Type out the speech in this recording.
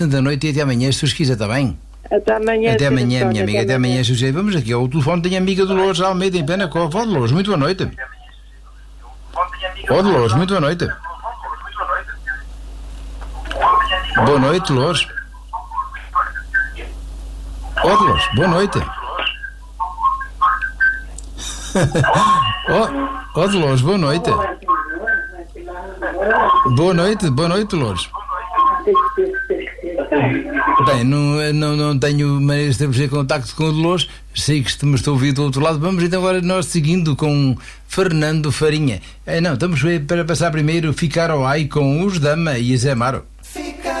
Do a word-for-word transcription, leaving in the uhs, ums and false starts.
da noite e até amanhã, se os quiser, está bem? Até amanhã. Até amanhã, minha amiga, até amanhã, José. Vamos aqui ao telefone, tenho a amiga Dolores Almeida em Penacova. Ó, Dolores, muito boa noite. Ó, Dolores, muito boa noite. Boa noite, Dolores. Ó, Dolores, boa noite. Ó, ó, Dolores, boa noite. Boa noite, boa noite, Dolores. Bem, não, não, não tenho maneira de estabelecer contacto com o Dolores. Sei que me estou a ouvir do outro lado. Vamos então agora nós seguindo com Fernando Farinha. É, não, estamos para passar primeiro Ficar ao Ai com os Dama e a Zé Amaro.